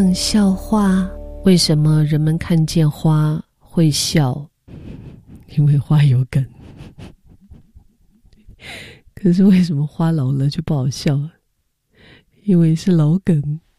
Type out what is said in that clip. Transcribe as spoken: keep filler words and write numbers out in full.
笑话，为什么人们看见花会笑？因为花有梗。可是为什么花老了就不好笑了？因为是老梗。